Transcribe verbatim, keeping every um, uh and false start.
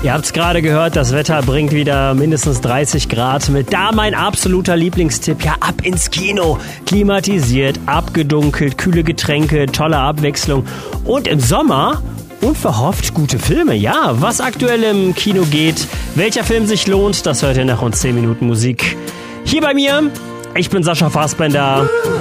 Ihr habt es gerade gehört, das Wetter bringt wieder mindestens dreißig Grad mit. Da mein absoluter Lieblingstipp, ja, ab ins Kino. Klimatisiert, abgedunkelt, kühle Getränke, tolle Abwechslung. Und im Sommer unverhofft gute Filme. Ja, was aktuell im Kino geht, welcher Film sich lohnt, das hört ihr nach uns zehn Minuten Musik. Hier bei mir, ich bin Sascha Fassbender.